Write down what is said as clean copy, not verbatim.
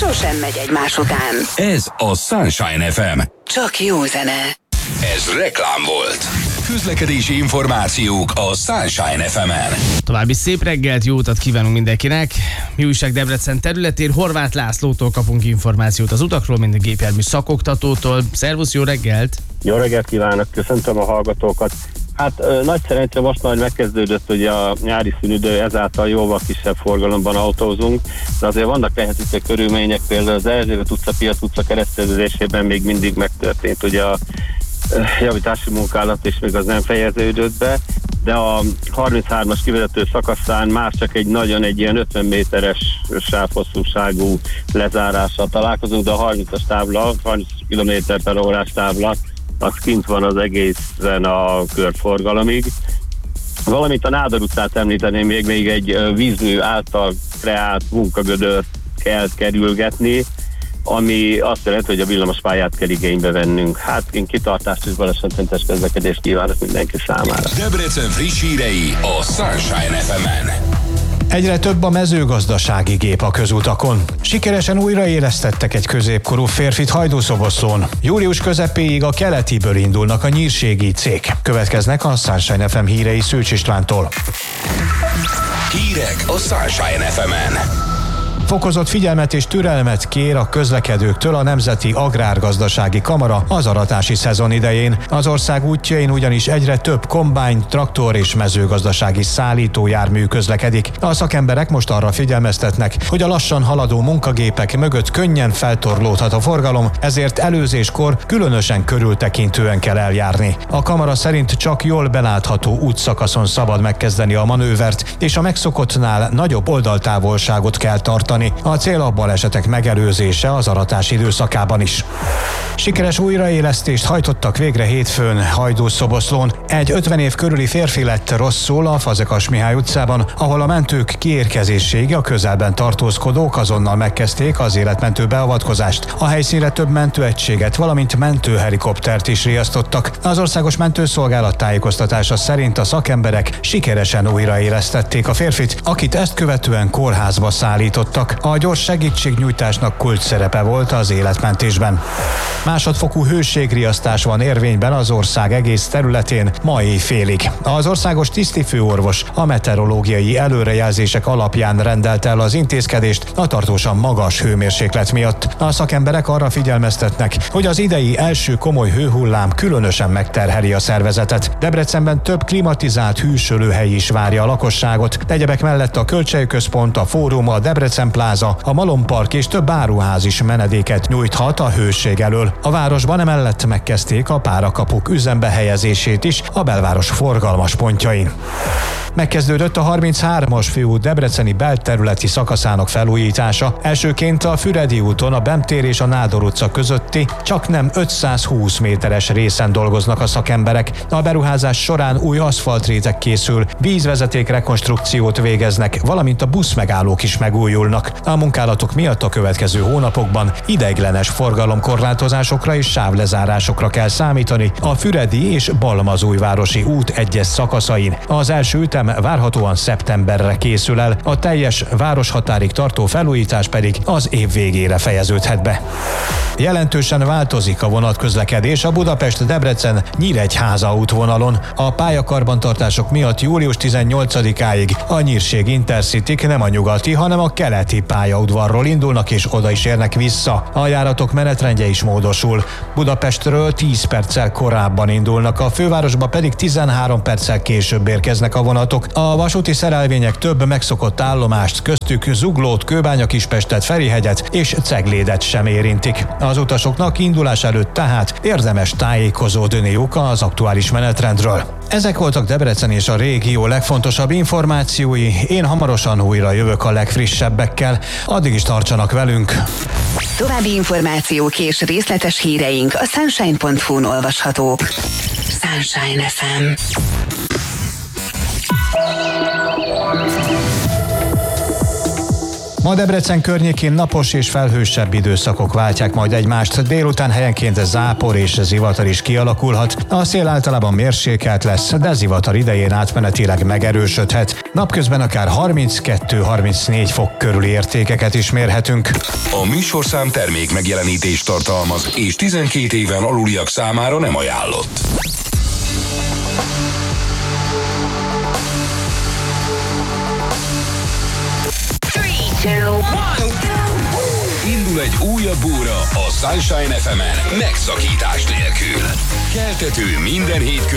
sosem megy egymás után. Ez a Sunshine FM. Csak jó zene. Ez reklám volt. Közlekedési információk a Sunshine FM-en. További szép reggelt, jó utat kívánunk mindenkinek. Mi újság Debrecen területén? Horváth Lászlótól kapunk információt az utakról, mint a gépjármű szakoktatótól. Szervusz, jó reggelt! Jó reggelt kívánok, köszöntöm a hallgatókat. Hát nagy szerencsé most már megkezdődött ugye a nyári szünidő, ezáltal jóval kisebb forgalomban autózunk, de azért vannak lehetőség körülmények, például az Erzsébet utca, Piac utca kereszteződésében még mindig megtörtént ugye a javítási munkálat, és még az nem fejeződött be, de a 33-as kivezető szakaszán már csak egy ilyen 50 méteres sávhosszúságú lezárással találkozunk, de a 30-as tábla, 30 km/h tábla, az kint van az egészen a körforgalomig. Valamint a Nádor utcát említeném, még egy vízmű által kreált munkagödört kell kerülgetni, ami azt jelenti, hogy a villamospályát kell igénybe vennünk. Hát én kitartást és balesetmentes közlekedést kívánok mindenki számára. Debrecen friss hírei a Sunshine FM-en. Egyre több a mezőgazdasági gép a közutakon. Sikeresen újraélesztettek egy középkorú férfit Hajdúszoboszlón. Július közepéig a Keletiből indulnak a nyírségi cég. Következnek a Sunshine FM hírei Szűcs Istvántól. Hírek a Sunshine FM-en. Fokozott figyelmet és türelmet kér a közlekedőktől a Nemzeti Agrárgazdasági Kamara az aratási szezon idején. Az ország útjain ugyanis egyre több kombány, traktor és mezőgazdasági szállítójármű közlekedik. A szakemberek most arra figyelmeztetnek, hogy a lassan haladó munkagépek mögött könnyen feltorlódhat a forgalom, ezért előzéskor különösen körültekintően kell eljárni. A kamara szerint csak jól belátható útszakaszon szabad megkezdeni a manővert, és a megszokottnál nagyobb oldaltávolságot kell tartani. A cél a balesetek megelőzése az aratás időszakában is. Sikeres újraélesztést hajtottak végre hétfőn Hajdúszoboszlón. Egy 50 év körüli férfi lett rosszul a Fazekas Mihály utcában, ahol a mentők kiérkezéséig a közelben tartózkodók azonnal megkezdték az életmentő beavatkozást. A helyszínre több mentőegységet, valamint mentőhelikoptert is riasztottak. Az Országos Mentőszolgálat tájékoztatása szerint a szakemberek sikeresen újraélesztették a férfit, akit ezt követően kórházba szállítottak. A gyors segítségnyújtásnak kulcs szerepe volt az életmentésben. Másodfokú hőségriasztás van érvényben az ország egész területén ma éjfélig. Az országos tisztifőorvos a meteorológiai előrejelzések alapján rendelt el az intézkedést a tartósan magas hőmérséklet miatt. A szakemberek arra figyelmeztetnek, hogy az idei első komoly hőhullám különösen megterheli a szervezetet. Debrecenben több klimatizált hűsölőhely is várja a lakosságot. Egyebek mellett a Költségközpont, a Fórum, a Debrecen Pláza, a Malompark és több áruház is menedéket nyújthat a hőség elől. A városban emellett megkezdték a párakapuk üzembe helyezését is a belváros forgalmas pontjain. Megkezdődött a 33-as főút debreceni belterületi szakaszának felújítása. Elsőként a Füredi úton a Bem tér és a Nádor utca közötti csaknem 520 méteres részen dolgoznak a szakemberek. A beruházás során új aszfaltréteg készül, vízvezeték rekonstrukciót végeznek, valamint a buszmegállók is megújulnak. A munkálatok miatt a következő hónapokban ideiglenes forgalomkorlátozásokra és sávlezárásokra kell számítani a Füredi és Balmazújvárosi út egyes szakaszain. Az első ütem várhatóan szeptemberre készül el, a teljes városhatárig tartó felújítás pedig az év végére fejeződhet be. Jelentősen változik a vonatközlekedés a Budapest-Debrecen-Nyíregyháza útvonalon. A pályakarbantartások miatt július 18-áig a Nyírség Intercityk nem a nyugati, hanem a keleti pályaudvarról indulnak és oda is érnek vissza. A járatok menetrendje is módosul. Budapestről 10 perccel korábban indulnak, a fővárosba pedig 13 perccel később érkeznek a vonatok. A vasúti szerelvények több megszokott állomást, köztük Zuglót, Kőbánya-Kispestet, Ferihegyet és Ceglédet sem érintik. Az utasoknak indulás előtt tehát érdemes tájékozódniuk az aktuális menetrendről. Ezek voltak Debrecen és a régió legfontosabb információi. Én hamarosan újra jövök a legfrissebbekkel. Addig is tartsanak velünk. További információk és részletes híreink a sunshine.hu-n olvashatók. Sunshine FM. Ma Debrecen környékén napos és felhősebb időszakok váltják majd egymást, délután helyenként zápor és zivatar is kialakulhat. A szél általában mérsékelt lesz, de zivatar idején átmenetileg megerősödhet. Napközben akár 32-34 fok körüli értékeket is mérhetünk. A műsorszám termék megjelenítést tartalmaz, és 12 éven aluliak számára nem ajánlott. Indul egy újabb óra a Sunshine FM-en megszakítás nélkül. Keltető minden hétköznap